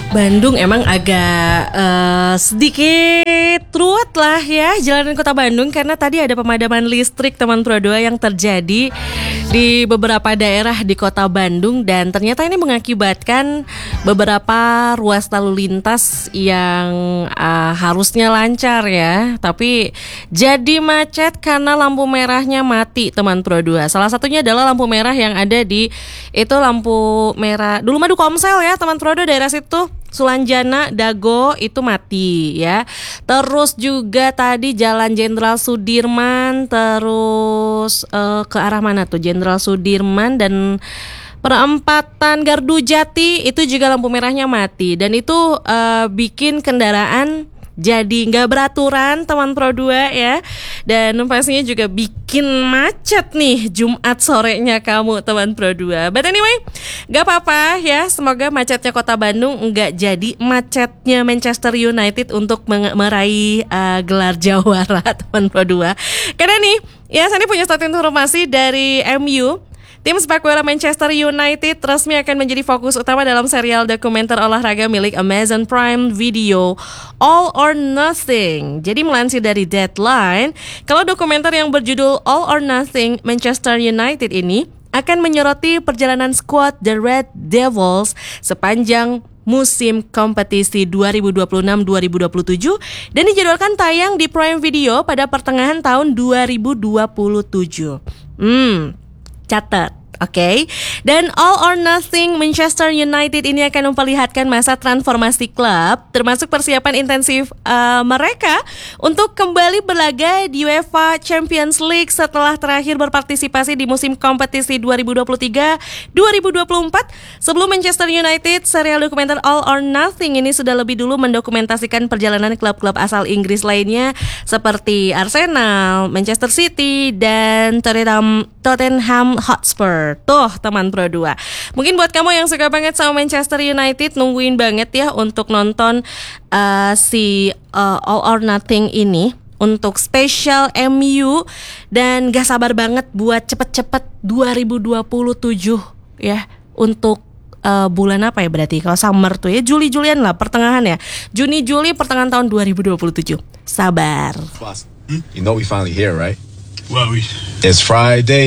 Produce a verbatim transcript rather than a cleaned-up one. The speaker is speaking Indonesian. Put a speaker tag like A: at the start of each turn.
A: Bandung emang agak uh, sedikit ruwet lah ya jalanan kota Bandung, karena tadi ada pemadaman listrik teman Pro dua yang terjadi di beberapa daerah di kota Bandung, dan ternyata ini mengakibatkan beberapa ruas lalu lintas yang uh, harusnya lancar ya, tapi jadi macet karena lampu merahnya mati teman Pro dua. Salah satunya adalah lampu merah yang ada di itu lampu merah dulu Madu Komsel ya teman Pro dua, daerah situ Sulanjana, Dago itu mati ya. Terus juga tadi Jalan Jenderal Sudirman, terus uh, ke arah mana tuh? Jenderal Sudirman dan perempatan Gardu Jati itu juga lampu merahnya mati, dan itu uh, bikin kendaraan jadi nggak beraturan teman Pro dua ya. Dan pastinya juga bikin macet nih Jumat sorenya kamu teman Pro dua. But anyway, gak apa-apa ya, semoga macetnya kota Bandung nggak jadi macetnya Manchester United untuk meraih uh, gelar jawara teman Pro dua. Karena nih ya, saya punya satu informasi dari M U. Tim sepak bola Manchester United resmi akan menjadi fokus utama dalam serial dokumenter olahraga milik Amazon Prime Video, All or Nothing. Jadi melansir dari Deadline, kalau dokumenter yang berjudul All or Nothing Manchester United ini akan menyoroti perjalanan skuad The Red Devils sepanjang musim kompetisi dua ribu dua puluh enam dua ribu dua puluh tujuh, dan dijadwalkan tayang di Prime Video pada pertengahan tahun dua ribu dua puluh tujuh. Hmm... Catat, oke. Okay? Dan All or Nothing Manchester United ini akan memperlihatkan masa transformasi klub, termasuk persiapan intensif uh, mereka untuk kembali berlaga di UEFA Champions League setelah terakhir berpartisipasi di musim kompetisi dua ribu dua puluh tiga dua ribu dua puluh empat. Sebelum Manchester United, serial dokumenter All or Nothing ini sudah lebih dulu mendokumentasikan perjalanan klub-klub asal Inggris lainnya seperti Arsenal, Manchester City, dan Tottenham Tottenham Hotspur. Tuh teman Pro dua. Mungkin buat kamu yang suka banget sama Manchester United, nungguin banget ya untuk nonton uh, si uh, All or Nothing ini untuk spesial M U, dan gak sabar banget buat cepet-cepet dua ribu dua puluh tujuh ya, untuk uh, bulan apa ya berarti kalau summer tuh ya, Juli-Julian lah, pertengahan ya, Juni-Juli pertengahan tahun dua ribu dua puluh tujuh. Sabar.
B: You know we finally here, right? Well, we... It's Friday.